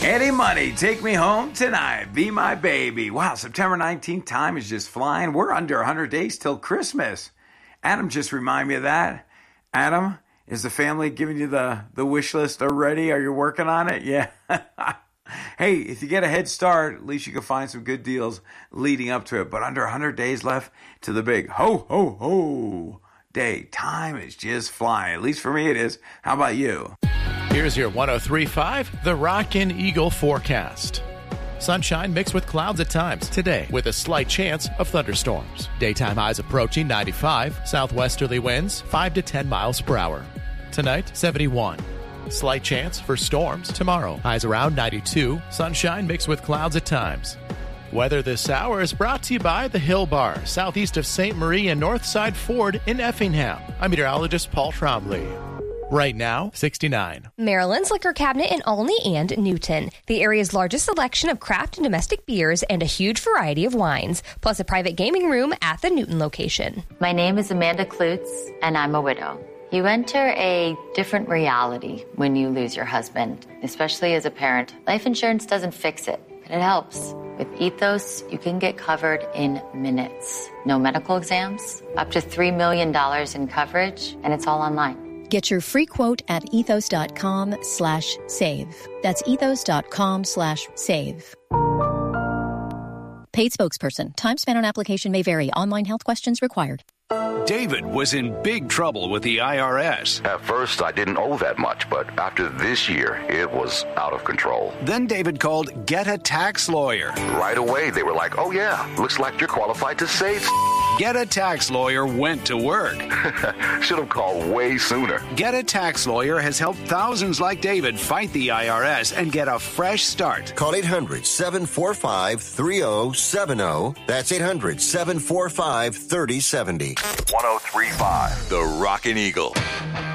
Eddie Money, take me home tonight. Be my baby. Wow, September 19th, time is just flying. We're under 100 days till Christmas. Adam just reminded me of that. Adam, is the family giving you the wish list already? Are you working on it? Yeah. Hey, if you get a head start, at least you can find some good deals leading up to it. But under 100 days left to the big ho, ho, ho day. Time is just flying. At least for me it is. How about you? Here's your 103.5 The Rockin' Eagle forecast. Sunshine mixed with clouds at times today with a slight chance of thunderstorms. Daytime highs approaching 95, southwesterly winds 5 to 10 miles per hour. Tonight, 71. Slight chance for storms tomorrow. Highs around 92, sunshine mixed with clouds at times. Weather this hour is brought to you by the Hill Bar, southeast of St. Marie and Northside Ford in Effingham. I'm meteorologist Paul Trombley. Right now, 69. Maryland's Liquor Cabinet in Olney and Newton. The area's largest selection of craft and domestic beers and a huge variety of wines, plus a private gaming room at the Newton location. My name is Amanda Klutz, and I'm a widow. You enter a different reality when you lose your husband, especially as a parent. Life insurance doesn't fix it, but it helps. With Ethos, you can get covered in minutes. No medical exams, up to $3 million in coverage, and it's all online. Get your free quote at ethos.com/save. That's ethos.com/save. Paid spokesperson. Time spent on application may vary. Online health questions required. David was in big trouble with the IRS. At first, I didn't owe that much, but after this year, it was out of control. Then David called Get a Tax Lawyer. Right away, they were like, oh yeah, looks like you're qualified to save. Get a Tax Lawyer went to work. Should have called way sooner. Get a Tax Lawyer has helped thousands like David fight the IRS and get a fresh start. Call 800-745-3070. That's 800-745-3070. 103.5 The Rockin' Eagle.